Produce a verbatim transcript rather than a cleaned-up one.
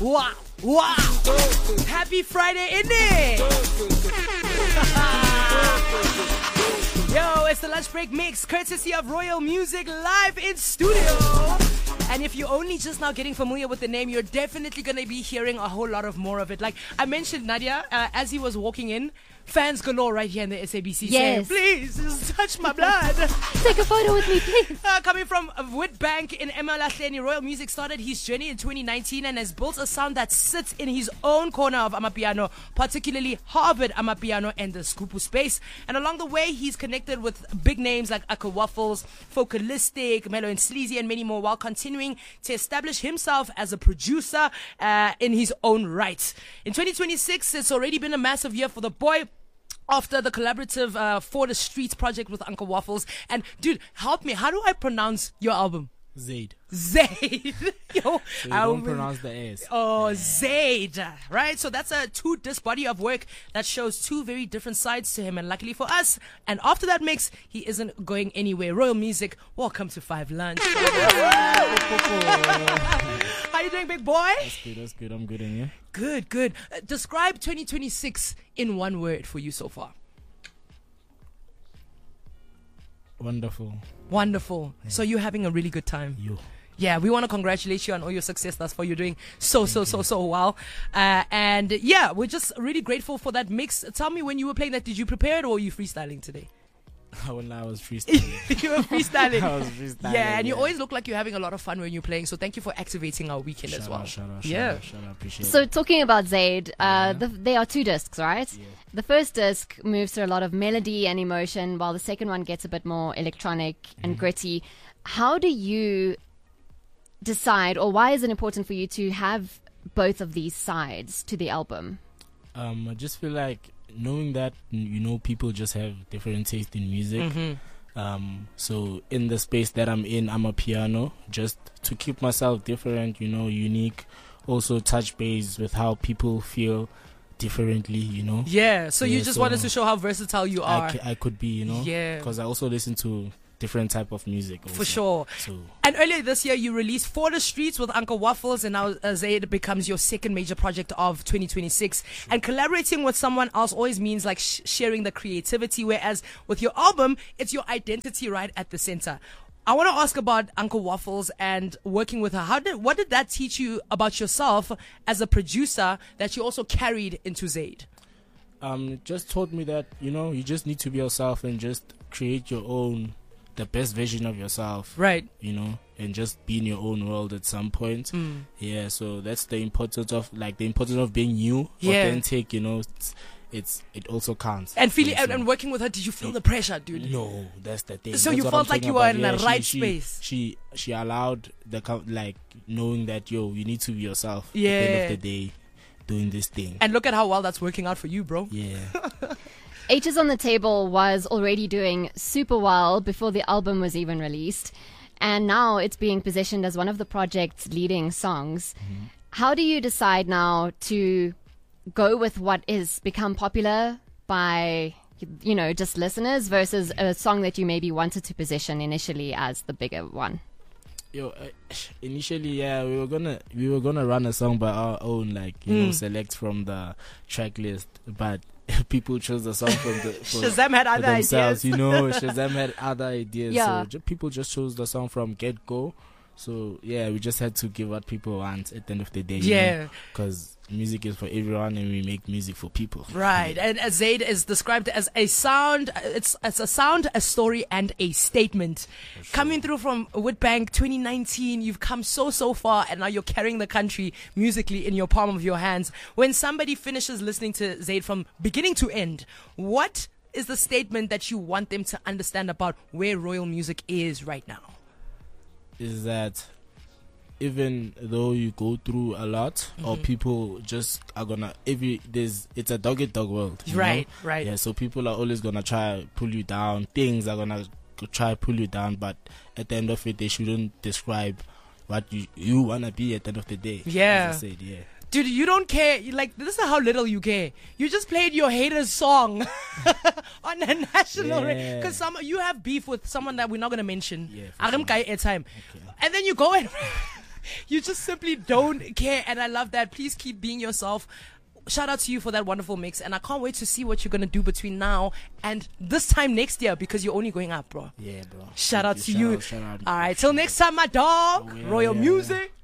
Wow, wow. Happy Friday, innit? Yo, it's the lunch break mix, courtesy of Royal Music live in studio. And if you're only just now getting familiar with the name, you're definitely going to be hearing a whole lot of more of it. Like I mentioned, Nadia, uh, as he was walking in, fans galore right here in the S A B C yes. saying, please, just touch my blood. Take a photo with me, please. Uh, coming from Witbank in Emalahleni, Royal Music started his journey in twenty nineteen and has built a sound that sits in his own corner of Amapiano, particularly Harvard Amapiano and the Skupu space. And along the way, he's connected with big names like Aka Waffles, Focalistic, Melo and Sleazy, and many more, while continuing to establish himself as a producer uh, in his own right. In twenty twenty-six, it's already been a massive year for the boy, after the collaborative uh, For the Streets project with Uncle Waffles. And dude, help me, how do I pronounce your album? Zaid. Zaid. Yo, So you I don't will- pronounce the S. Oh, Zaid. Right? So that's a two disc body of work that shows two very different sides to him. And luckily for us, and after that mix, he isn't going anywhere. Royal Music, welcome to Five Lunch. How you doing, big boy? That's good, that's good. I'm good in you. Good, good. Uh, describe twenty twenty-six in one word for you so far. Wonderful. Wonderful. So you're having a really good time. You. Yeah, we want to congratulate you on all your success thus far. You're doing so, so, so, so well. Uh, and yeah, we're just really grateful for that mix. Tell me, when you were playing that, did you prepare it or were you freestyling today? When I was freestyling. You were freestyling. I was freestyling. Yeah, and you always look like you're having a lot of fun when you're playing. So thank you for activating our weekend Shout as well. out, shout out, shout Yeah. out, shout out. Appreciate So it. talking about Zaid, uh, Yeah. the, there are two discs, right? Yeah. The first disc moves through a lot of melody and emotion, while the second one gets a bit more electronic and gritty. How do you decide, or why is it important for you to have both of these sides to the album? Um, I just feel like knowing that, you know, people just have different taste in music. Mm-hmm. Um, so in the space that I'm in, I'm a piano, just to keep myself different, you know, unique. Also touch base with how people feel differently, you know. Yeah, so you Yeah, just so wanted to show how versatile you are. I, c- I could be, you know. Yeah. Because I also listen to different type of music. Also. For sure. So And earlier this year, you released For the Streets with Uncle Waffles, and now uh, Zaid becomes your second major project of twenty twenty-six. And collaborating with someone else always means like sh- sharing the creativity, whereas with your album, it's your identity right at the center. I want to ask about Uncle Waffles and working with her. How did what did that teach you about yourself as a producer that you also carried into Zaid? um, it just taught me that, you know, you just need to be yourself and just create your own, the best version of yourself. Right. You know, and just be in your own world at some point. Mm. Yeah, so that's the importance of, like, the importance of being you, Yeah. authentic, you know. It's, it's it also counts. And feeling Yeah, and, so- and working with her, did you feel the pressure, dude? No, that's the thing. So That's you what felt I'm like talking you were about. in the Yeah, right she, space. She she allowed the co- like knowing that, yo, you need to be yourself. At the Yeah. end of the day, doing this thing. And look at how well that's working out for you, bro. Yeah. H's on the Table was already doing super well before the album was even released, and now it's being positioned as one of the project's leading songs. Mm-hmm. How do you decide now to go with what is become popular by, you know, just listeners versus a song that you maybe wanted to position initially as the bigger one? Yo, uh, initially, yeah, we were gonna we were gonna run a song by our own, like, you know, Mm. select from the track list, but people chose the song from the for, Shazam had for other themselves. ideas. You know, Shazam had other ideas, Yeah. so ju- people just chose the song from get go. So yeah, we just had to give what people want at the end of the day. Yeah. because music is for everyone, and we make music for people. Right, and as Zaid is described as a sound, it's it's a sound, a story, and a statement. Coming through from Witbank twenty nineteen, you've come so, so far, and now you're carrying the country musically in your palm of your hands. When somebody finishes listening to Zaid from beginning to end, what is the statement that you want them to understand about where Royal Music is right now? Is that even though you go through a lot, or Mhm. people just are gonna every there's it's a dog eat dog world, you Right, know? right. Yeah, so people are always gonna try pull you down. Things are gonna g- try pull you down, but at the end of it, they shouldn't describe what you you wanna be at the end of the day. Yeah. as I said, yeah. Dude, you don't care. You, like, this is how little you care. You just played your haters song on a national radio. Yeah. Because some you have beef with someone that we're not gonna mention. Yeah, for I don't sure. care airtime. Okay. And then you go and You just simply don't care, and I love that. Please keep being yourself. Shout out to you for that wonderful mix, and I can't wait to see what you're gonna do between now and this time next year, because you're only going up, bro. Yeah, bro. Shout Thank out to Shout you. Out, shout out. All right, till next time, my dog. Oh, yeah, Royal yeah, Music. yeah.